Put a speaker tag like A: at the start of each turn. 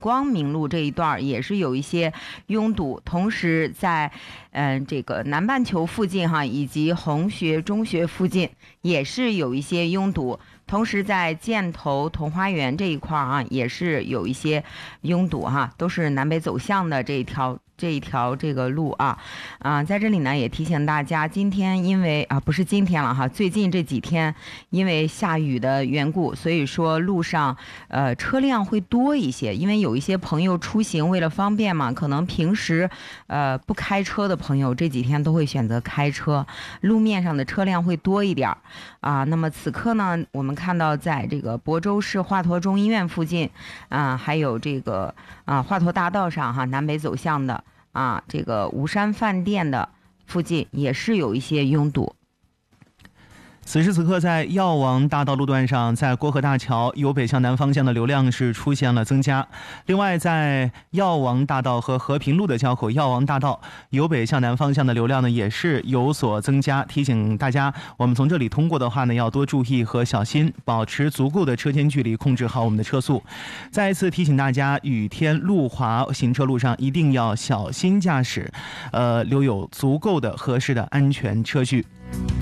A: 光明路这一段也是有一些拥堵，同时在这个南半球附近哈，以及红学中学附近也是有一些拥堵，同时在箭头同花园这一块啊也是有一些拥堵哈，都是南北走向的这一条这个路在这里呢也提醒大家，今天因为不是今天了哈，最近这几天因为下雨的缘故，所以说路上车辆会多一些，因为有一些朋友出行为了方便嘛，可能平时不开车的朋友这几天都会选择开车，路面上的车辆会多一点那么此刻呢，我们看到在这个亳州市华佗中医院附近还有这个华佗大道上哈，南北走向的这个吴山饭店的附近也是有一些拥堵。
B: 此时此刻，在药王大道路段上，在郭河大桥由北向南方向的流量是出现了增加。另外，在药王大道和和平路的交口，药王大道由北向南方向的流量呢也是有所增加。提醒大家，我们从这里通过的话呢，要多注意和小心，保持足够的车间距离，控制好我们的车速。再一次提醒大家，雨天路滑行车路上一定要小心驾驶，留有足够的合适的安全车距。